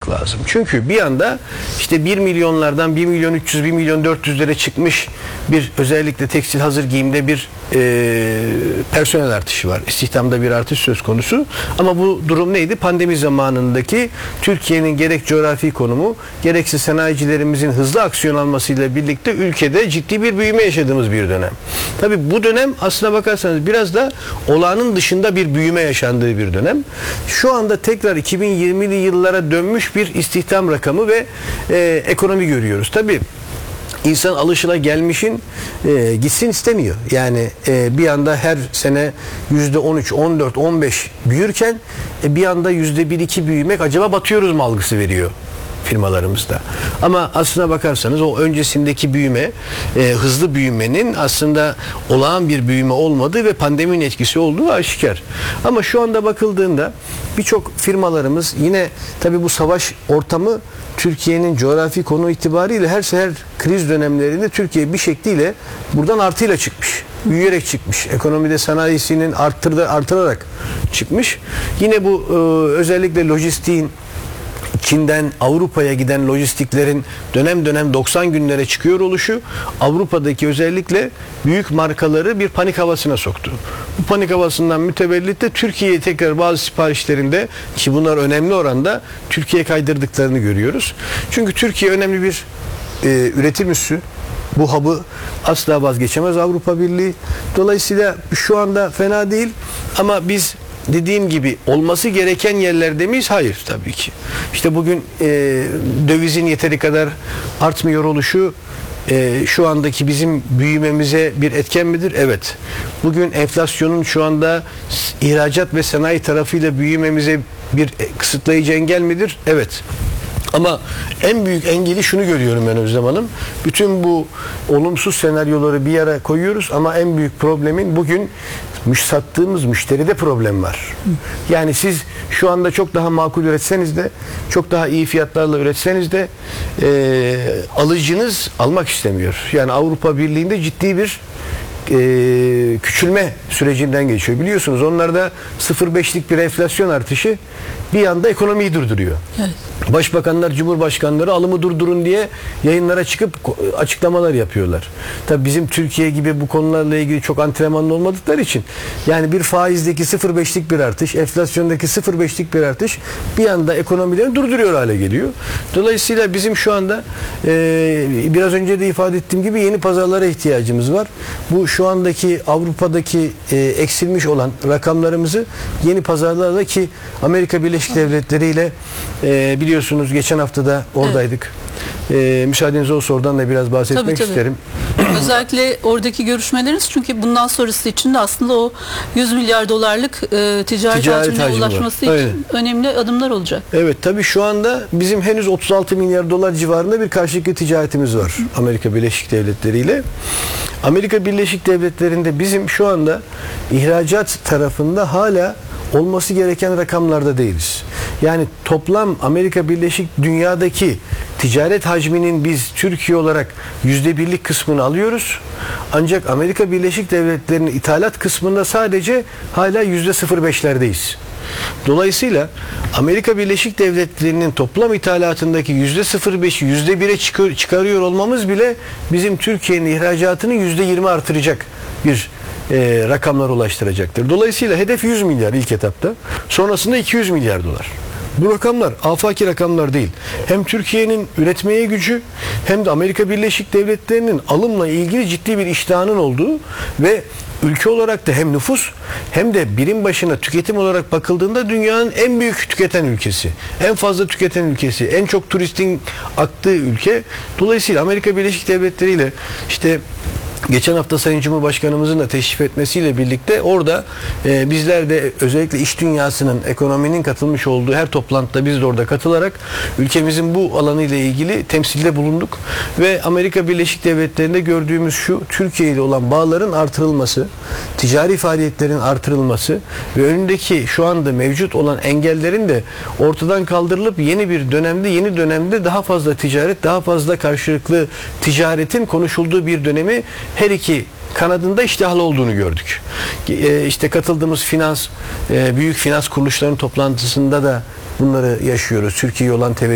almak lazım. Çünkü bir anda işte 1 milyonlardan 1 milyon 300, 1 milyon 400'lere çıkmış bir, özellikle tekstil hazır giyimde bir personel artışı var. İstihdamda bir artış söz konusu. Ama bu durum neydi? Pandemi zamanındaki Türkiye'nin gerek coğrafi konumu, gerekse sanayicilerimizin hızlı aksiyon almasıyla birlikte ülkede ciddi bir büyüme yaşadığımız bir dönem. Tabii bu dönem aslına bakarsanız biraz da olağanın dışında bir büyüme yaşandığı bir dönem. Şu anda tekrar 2020'li yıllara dönmüş bir istihdam rakamı ve ekonomi görüyoruz. Tabii İnsan alışılagelmişin gitsin istemiyor. Yani bir anda her sene %13, 14, 15 büyürken bir anda %1-2 büyümek, acaba batıyoruz mu algısı veriyor firmalarımızda. Ama aslına bakarsanız o öncesindeki büyüme, hızlı büyümenin aslında olağan bir büyüme olmadığı ve pandeminin etkisi olduğu aşikar. Ama şu anda bakıldığında birçok firmalarımız yine tabii bu savaş ortamı Türkiye'nin coğrafi konu itibariyle her kriz dönemlerinde Türkiye bir şekliyle buradan artıyla çıkmış. Büyüyerek çıkmış. Ekonomide sanayisinin artırarak çıkmış. Yine bu özellikle lojistiğin, Çin'den Avrupa'ya giden lojistiklerin dönem dönem 90 günlere çıkıyor oluşu Avrupa'daki özellikle büyük markaları bir panik havasına soktu. Bu panik havasından mütevellit de Türkiye'ye tekrar bazı siparişlerinde, ki bunlar önemli oranda, Türkiye'ye kaydırdıklarını görüyoruz. Çünkü Türkiye önemli bir üretim üssü. Bu hub'ı asla vazgeçemez Avrupa Birliği. Dolayısıyla şu anda fena değil ama biz dediğim gibi olması gereken yerlerde miyiz? Hayır tabii ki. İşte bugün dövizin yeteri kadar artmıyor oluşu şu andaki bizim büyümemize bir etken midir? Evet. Bugün enflasyonun şu anda ihracat ve sanayi tarafıyla büyümemize bir kısıtlayıcı engel midir? Evet. Ama en büyük engeli şunu görüyorum ben Özlem Hanım. Bütün bu olumsuz senaryoları bir yere koyuyoruz ama en büyük problemin bugün sattığımız müşteride problem var. Yani siz şu anda çok daha makul üretseniz de, çok daha iyi fiyatlarla üretseniz de alıcınız almak istemiyor. Yani Avrupa Birliği'nde ciddi bir küçülme sürecinden geçiyor. Biliyorsunuz onlarda 0,5'lik bir enflasyon artışı bir anda ekonomiyi durduruyor. Evet. Başbakanlar, cumhurbaşkanları alımı durdurun diye yayınlara çıkıp açıklamalar yapıyorlar. Tabii bizim Türkiye gibi bu konularla ilgili çok antrenmanlı olmadıkları için, yani bir faizdeki 0,5'lik bir artış, enflasyondaki 0,5'lik bir artış bir anda ekonomilerini durduruyor hale geliyor. Dolayısıyla bizim şu anda biraz önce de ifade ettiğim gibi yeni pazarlara ihtiyacımız var. Bu şu andaki Avrupa'daki eksilmiş olan rakamlarımızı yeni pazarlarla, ki Amerika Birleşik Devletleri ile biliyorsunuz geçen hafta da oradaydık. Evet. Müsaadeniz olursa oradan da biraz bahsetmek isterim. Özellikle oradaki görüşmeleriniz, çünkü bundan sonrası için de aslında o 100 milyar dolarlık ticaret hacmine ulaşması için önemli adımlar olacak. Evet, tabii şu anda bizim henüz 36 milyar dolar civarında bir karşılıklı ticaretimiz var Amerika Birleşik Devletleri ile. Amerika Birleşik Devletleri'nde bizim şu anda ihracat tarafında hala olması gereken rakamlarda değiliz. Yani toplam Amerika Birleşik dünyadaki ticaret hacminin biz Türkiye olarak %1'lik kısmını alıyoruz. Ancak Amerika Birleşik Devletleri'nin ithalat kısmında sadece hala %0,5'lerdeyiz. Dolayısıyla Amerika Birleşik Devletleri'nin toplam ithalatındaki %0,5'i %1'e çıkarıyor olmamız bile bizim Türkiye'nin ihracatını %20 artıracak bir rakamlara ulaştıracaktır. Dolayısıyla hedef 100 milyar ilk etapta. Sonrasında 200 milyar dolar. Bu rakamlar afaki rakamlar değil. Hem Türkiye'nin üretmeye gücü hem de Amerika Birleşik Devletleri'nin alımla ilgili ciddi bir iştahının olduğu ve ülke olarak da hem nüfus hem de birim başına tüketim olarak bakıldığında dünyanın en büyük tüketen ülkesi, en fazla tüketen ülkesi, en çok turistin aktığı ülke. Dolayısıyla Amerika Birleşik Devletleri ile işte geçen hafta Sayın Cumhurbaşkanımızın da teşrif etmesiyle birlikte orada bizler de özellikle iş dünyasının, ekonominin katılmış olduğu her toplantıda biz de orada katılarak ülkemizin bu alanı ile ilgili temsilde bulunduk ve Amerika Birleşik Devletleri'nde gördüğümüz şu: Türkiye ile olan bağların artırılması, ticari faaliyetlerin artırılması ve önündeki şu anda mevcut olan engellerin de ortadan kaldırılıp yeni dönemde daha fazla ticaret, daha fazla karşılıklı ticaretin konuşulduğu bir dönemi her iki kanadında iştahlı olduğunu gördük. İşte katıldığımız büyük finans kuruluşlarının toplantısında da bunları yaşıyoruz. Türkiye'ye olan